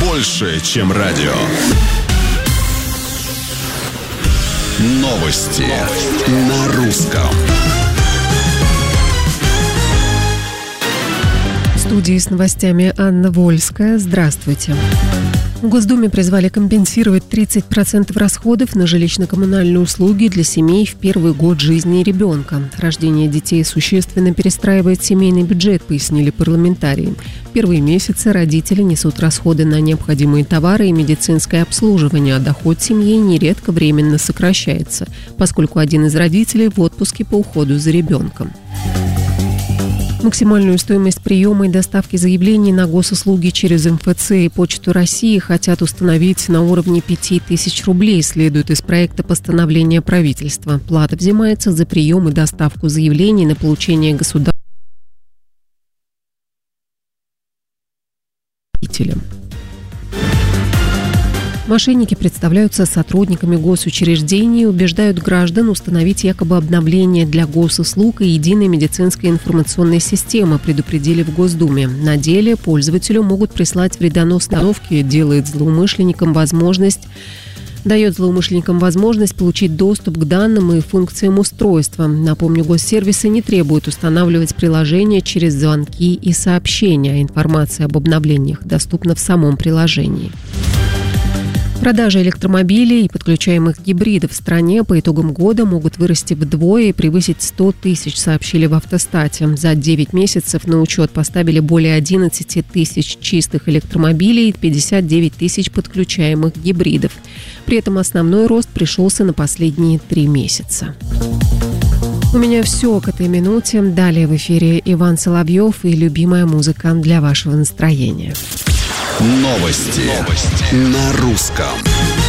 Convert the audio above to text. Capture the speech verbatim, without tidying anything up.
больше, чем радио. Новости на русском. В студии с новостями Анна Вольская. Здравствуйте. В Госдуме призвали компенсировать тридцать процентов расходов на жилищно-коммунальные услуги для семей в первый год жизни ребенка. Рождение детей существенно перестраивает семейный бюджет, пояснили парламентарии. В первые месяцы родители несут расходы на необходимые товары и медицинское обслуживание, а доход семьи нередко временно сокращается, поскольку один из родителей в отпуске по уходу за ребенком. Максимальную стоимость приема и доставки заявлений на госуслуги через эм эф цэ и Почту России хотят установить на уровне пяти тысяч рублей, следует из проекта постановления правительства. Плата взимается за прием и доставку заявлений на получение государственного. Мошенники представляются сотрудниками госучреждений и убеждают граждан установить якобы обновление для госуслуг и единой медицинской информационной системы, предупредили в Госдуме. На деле пользователю могут прислать вредоносные установки, делает злоумышленникам возможность дает злоумышленникам возможность получить доступ к данным и функциям устройства. Напомню, госсервисы не требуют устанавливать приложение через звонки и сообщения. Информация об обновлениях доступна в самом приложении. Продажи электромобилей и подключаемых гибридов в стране по итогам года могут вырасти вдвое и превысить сто тысяч, сообщили в Автостате. За девять месяцев на учет поставили более одиннадцать тысяч чистых электромобилей и пятьдесят девять тысяч подключаемых гибридов. При этом основной рост пришелся на последние три месяца. У меня все к этой минуте. Далее в эфире Иван Соловьев и любимая музыка для вашего настроения. Новости, Новости. на русском.